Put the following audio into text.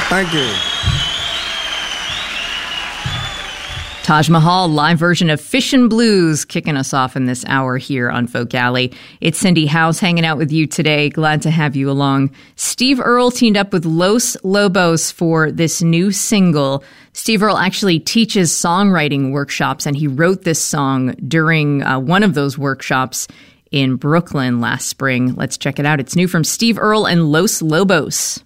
Thank you. Taj Mahal, live version of Fishin' Blues, kicking us off in this hour here on Folk Alley. It's Cindy House hanging out with you today. Glad to have you along. Steve Earle teamed up with Los Lobos for this new single. Steve Earle actually teaches songwriting workshops, and he wrote this song during one of those workshops in Brooklyn last spring. Let's check it out. It's new from Steve Earle and Los Lobos.